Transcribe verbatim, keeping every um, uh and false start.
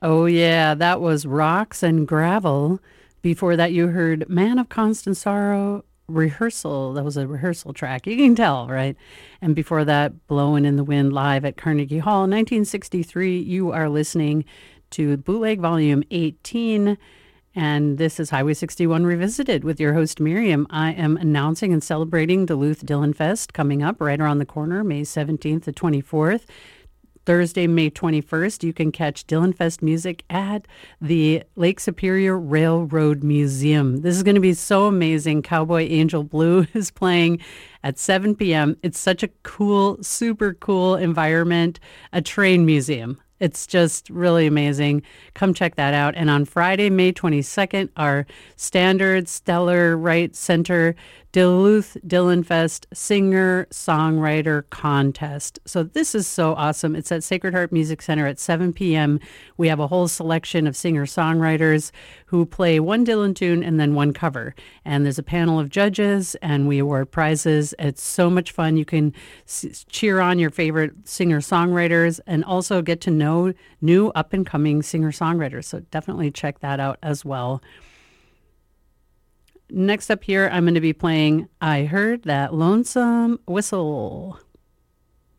Oh, yeah, that was Rocks and Gravel. Before that, you heard Man of Constant Sorrow Rehearsal. That was a rehearsal track. You can tell, right? And before that, Blowing in the Wind live at Carnegie Hall, nineteen sixty-three. You are listening to Bootleg Volume eighteen. And this is Highway sixty-one Revisited with your host, Miriam. I am announcing and celebrating Duluth Dylan Fest coming up right around the corner, May seventeenth to twenty-fourth. Thursday, May twenty-first, you can catch Dylan Fest music at the Lake Superior Railroad Museum. This is going to be so amazing. Cowboy Angel Blue is playing at seven p.m. It's such a cool, super cool environment, a train museum. It's just really amazing. Come check that out. And on Friday, May twenty-second, our standard Stellar Right Center Duluth Dylan Fest Singer-Songwriter Contest. So this is so awesome. It's at Sacred Heart Music Center at seven p.m. We have a whole selection of singer-songwriters who play one Dylan tune and then one cover. And there's a panel of judges, and we award prizes. It's so much fun. You can s- cheer on your favorite singer-songwriters and also get to know new up-and-coming singer-songwriters. So definitely check that out as well. Next up here, I'm going to be playing I Heard That Lonesome Whistle.